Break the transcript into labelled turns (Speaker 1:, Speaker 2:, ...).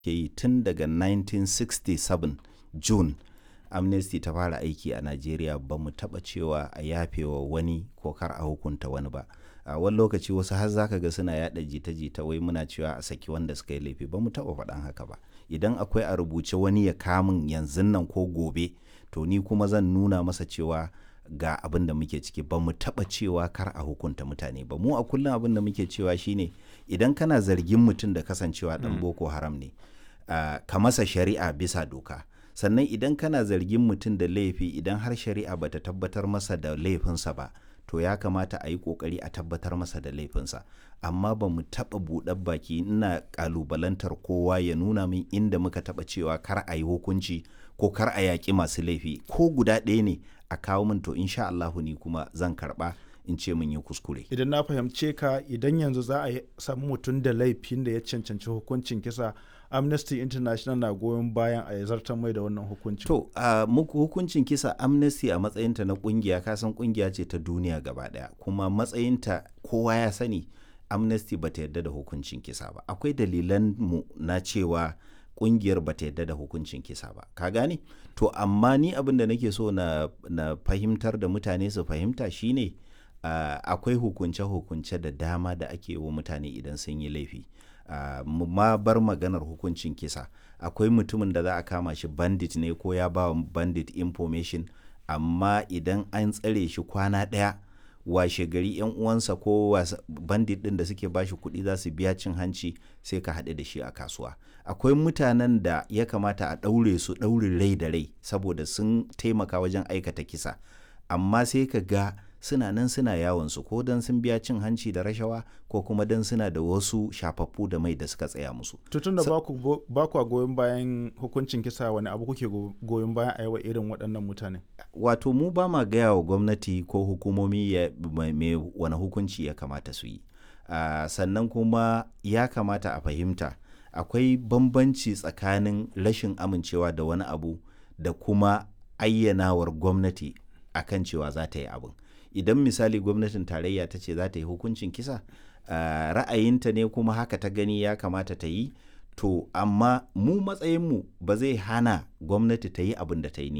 Speaker 1: ke yi tun daga 1967 June Amnesty ta fara aiki a Najeriya, ba mu taɓa cewa a yafewa wani ko kar a hukunta wani ba. A wani lokaci wasu har zaka ga suna yaɗa jita-jita wai muna cewa a saki wanda suka yi laifi, ba mu taɓa faɗan haka ba. Idan akwai a rubuce wani ya kamun yanzun nan ko gobe, to ni kuma zan nuna masa cewa ga abin da muke ciki. Ba mu taɓa cewa kar a hukunta mutane ba. Mu a kullum abin da muke cewa shine idan kana zargin mutum da kasancewa ɗan Boko Haram ne, ka masa shari'a bisa doka. Sannan idan kana zargin mutum da laifi, idan har shari'a bata tabbatar masa da laifinsa ba, to ya kamata a yi ƙoƙari a tabbatar masa da laifinsa. Amma ba mu taɓa buɗar baki ina ƙalubalantar kowa ya nuna min inda muka taɓa cewa kar a yi hukunci ko kar a yaƙi masu laifi, ko guda ɗaya ne a kawo min, to insha Allahu ni kuma zan karɓa in ce mun yi kuskure.
Speaker 2: Idan na fahimce ka, idan yanzu za a samu mutum da laifin da ya cancanci hukuncin kisa, Amnesty International na goyon bayan a zartar mai da wannan hukuncin.
Speaker 1: To, hukuncin kisa, Amnesty a matsayinta na kungiya, kasan kungiya ce ta duniya gaba daya, kuma matsayinta kowa ya sani, Amnesty bata yarda da hukuncin kisa ba. Akwai dalilan mu na cewa kungiyar bata yarda da hukuncin kisa ba, ka gane? To amma ni abin da nake so na fahimtar da mutane su fahimta shine akwai hukunce-hukunce da dama da ake wa mutane idan sun yi laifi. Ma bar maganar hukuncin kisa, akwai mutumin da za a kama shi bandit ne ko ya ba bandit information, amma idan an tsare shi kwana ɗaya, washe gari yan uwansa ko bandit ɗin da suke ba shi kuɗi za su biya cin hanci, sai ka haɗu da shi a kasuwa. Akwai mutanen da ya kamata a ɗaure su ɗaurin rai da rai saboda sun taimaka wajen aikata kisa, amma sai ka ga suna nan suna yawonsu, ko don sun biya cin hanci da rashawa, ko kuma don suna da wasu shafaffu da mai da suka tsaya musu.
Speaker 2: Tutun da ba ku goyon bayan hukuncin kisa, wani abu kuke goyon bayan a yi wa irin waɗannan mutane?
Speaker 1: Wato mu ba ma gaya wa gwamnati ko hukumomi wani hukunci ya kamata su yi. Sannan kuma ya kamata a fahimta akwai bambanci tsakanin rashin amincewa da wani abu da kuma ayyanawar gwamnati akan cewa za ta yi abin. Idan misali gwamnatin tarayya ta ce za ta yi hukuncin kisa, ra'ayinta ne kuma haka ta gani ya kamata ta yi, to amma mu matsayinmu ba zai hana gwamnati ta yi abin da ta yi